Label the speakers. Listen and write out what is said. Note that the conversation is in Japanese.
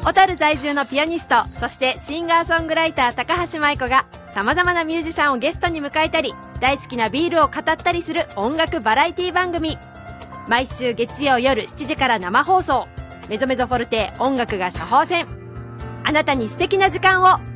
Speaker 1: 小樽在住のピアニスト、そしてシンガーソングライター高橋舞子が様々なミュージシャンをゲストに迎えたり、大好きなビールを語ったりする音楽バラエティ番組。毎週月曜夜7時から生放送。メゾメゾフォルテ音楽が処方箋。あなたに素敵な時間を